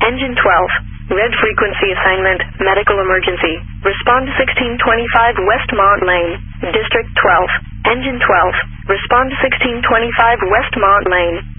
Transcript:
Engine 12. Red frequency assignment, medical emergency. Respond to 1625 Westmont Lane, District 12. Engine 12. Respond to 1625 Westmont Lane.